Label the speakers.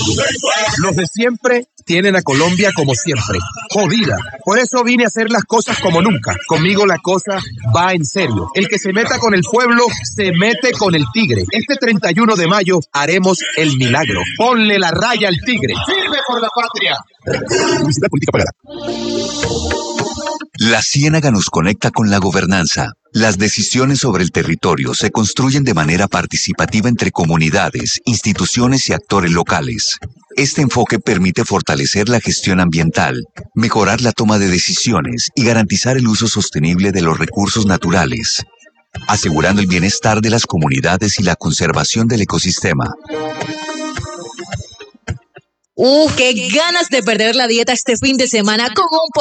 Speaker 1: Los de siempre tienen a Colombia como siempre, jodida. Por eso vine a hacer las cosas como nunca. Conmigo la cosa va en serio. El que se meta con el pueblo, se mete con el tigre. Este 31 de mayo haremos el milagro. Ponle la raya al tigre. ¡Firme por la patria! Publicidad política pagada.
Speaker 2: La Ciénaga nos conecta con la gobernanza. Las decisiones sobre el territorio se construyen de manera participativa entre comunidades, instituciones y actores locales. Este enfoque permite fortalecer la gestión ambiental, mejorar la toma de decisiones y garantizar el uso sostenible de los recursos naturales, asegurando el bienestar de las comunidades y la conservación del ecosistema.
Speaker 3: ¡Qué ganas de perder la dieta este fin de semana con un